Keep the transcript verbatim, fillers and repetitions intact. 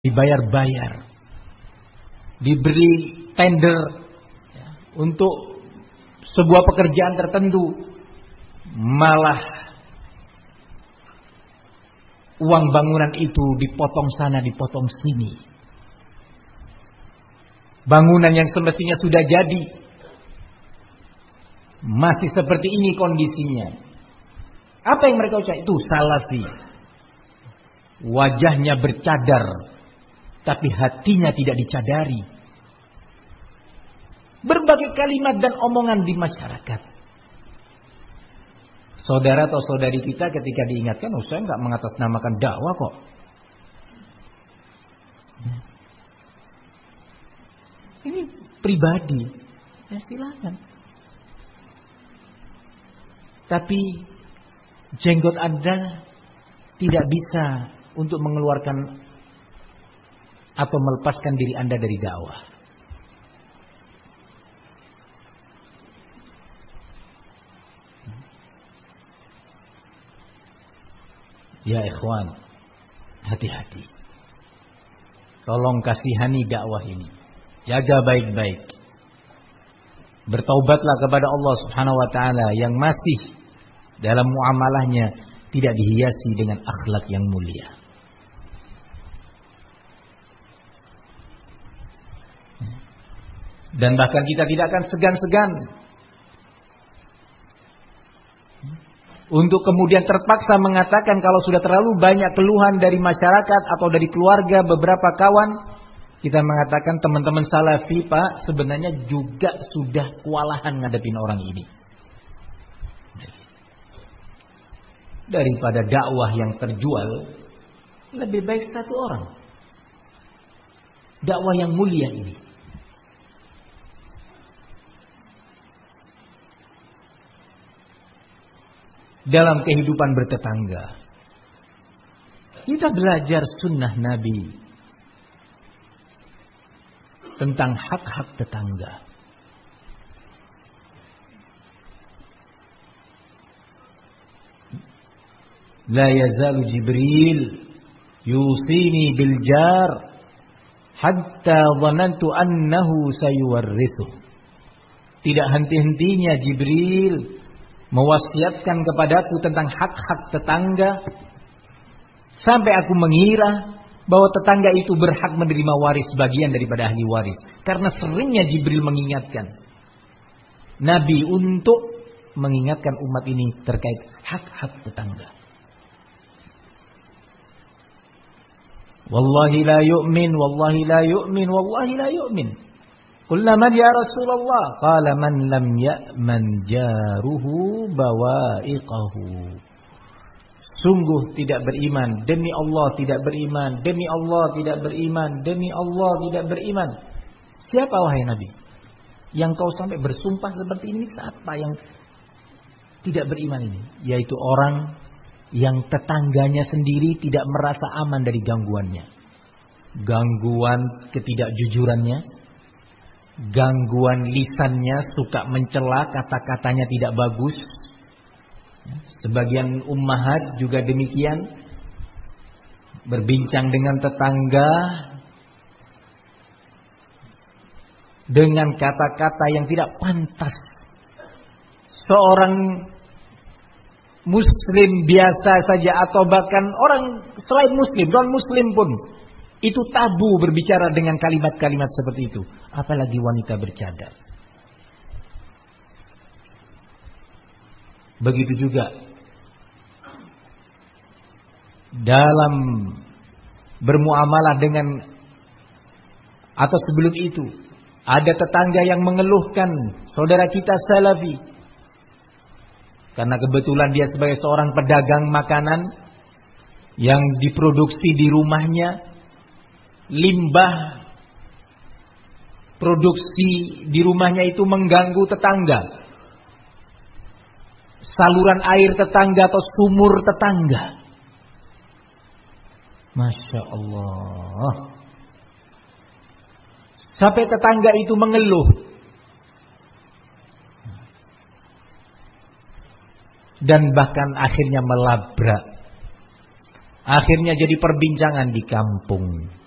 dibayar-bayar, diberi tender ya, untuk sebuah pekerjaan tertentu, malah uang bangunan itu dipotong sana, dipotong sini. Bangunan yang semestinya sudah jadi masih seperti ini kondisinya. Apa yang mereka ucap? Itu salafi. Wajahnya bercadar, tapi hatinya tidak dicadari. Berbagai kalimat dan omongan di masyarakat. Saudara atau saudari kita ketika diingatkan, oh saya nggak mengatasnamakan dakwah kok. Ini pribadi, ya silakan. Tapi jenggot Anda tidak bisa untuk mengeluarkan atau melepaskan diri Anda dari dakwah. Ya ikhwan, hati-hati. Tolong kasihani dakwah ini. Jaga baik-baik. Bertaubatlah kepada Allah Subhanahu wa taala yang masih dalam muamalahnya tidak dihiasi dengan akhlak yang mulia. Dan bahkan kita tidak akan segan-segan untuk kemudian terpaksa mengatakan kalau sudah terlalu banyak keluhan dari masyarakat atau dari keluarga beberapa kawan, kita mengatakan teman-teman salafi Pak sebenarnya juga sudah kewalahan ngadepin orang ini. Daripada dakwah yang terjual, lebih baik satu orang. Dakwah yang mulia ini. Dalam kehidupan bertetangga, kita belajar sunnah Nabi tentang hak-hak tetangga. La yazalu Jibril yusini bil jar hatta dhanantu annahu sayuwarrithu. Tidak henti-hentinya Jibril mewasiatkan kepadaku tentang hak-hak tetangga sampai aku mengira bahwa tetangga itu berhak menerima waris bagian daripada ahli waris. Karena seringnya Jibril mengingatkan Nabi untuk mengingatkan umat ini terkait hak-hak tetangga. Wallahi la yu'min, wallahi la yu'min, wallahi la yu'min. Qulna man ya Rasulullah? Qala man lam ya'man jaruhu bawa'iqahu. Sungguh tidak beriman, demi Allah tidak beriman, demi Allah tidak beriman, demi Allah tidak beriman. Siapa wahai Nabi? Yang kau sampai bersumpah seperti ini, siapa yang tidak beriman ini? Yaitu orang yang tetangganya sendiri tidak merasa aman dari gangguannya. Gangguan ketidakjujurannya, gangguan lisannya, suka mencela, kata-katanya tidak bagus. Sebagian ummahat juga demikian, berbincang dengan tetangga dengan kata-kata yang tidak pantas. Seorang muslim biasa saja atau bahkan orang selain muslim, non muslim pun itu tabu berbicara dengan kalimat-kalimat seperti itu, apalagi wanita bercadar. Begitu juga dalam bermuamalah dengan atau sebelum itu ada tetangga yang mengeluhkan saudara kita salafi karena kebetulan dia sebagai seorang pedagang makanan yang diproduksi di rumahnya, limbah produksi di rumahnya itu mengganggu tetangga, saluran air tetangga atau sumur tetangga. Masya Allah. Sampai tetangga itu mengeluh. Dan bahkan akhirnya melabrak. Akhirnya jadi perbincangan di kampung.